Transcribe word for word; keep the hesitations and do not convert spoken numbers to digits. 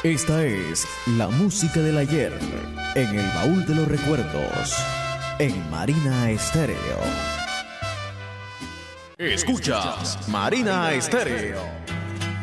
Esta es la música del ayer en el baúl de los recuerdos en Marina Estéreo. Escuchas Marina Estéreo.